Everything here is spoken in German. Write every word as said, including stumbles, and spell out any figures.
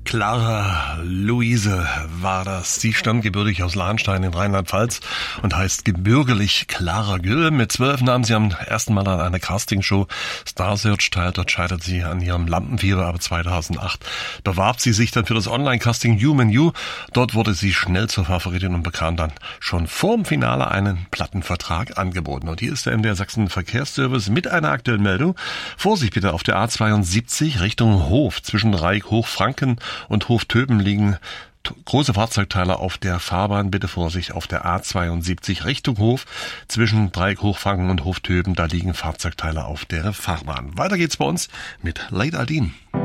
Clara Luise war das. Sie stammt gebürtig aus Lahnstein in Rheinland-Pfalz und heißt gebürgerlich Clara Güll. Mit zwölf nahm sie am ersten Mal an einer Castingshow Star Search teil. Dort scheitert sie an ihrem Lampenfieber, aber zweitausendacht bewarb sie sich dann für das Online-Casting Human You. Dort wurde sie schnell zur Favoritin und bekam dann schon vorm Finale einen Plattenvertrag angeboten. Und hier ist der M D R Sachsen Verkehrsservice mit einer aktuellen Meldung. Vorsicht bitte auf der A zweiundsiebzig Richtung Hof. Zwischen Dreieck Hochfranken und Hoftöben liegen t- große Fahrzeugteile auf der Fahrbahn. Bitte Vorsicht auf der A zweiundsiebzig Richtung Hof. Zwischen Dreieck Hochfranken und Hoftöben, da liegen Fahrzeugteile auf der Fahrbahn. Weiter geht's bei uns mit Late Aldin.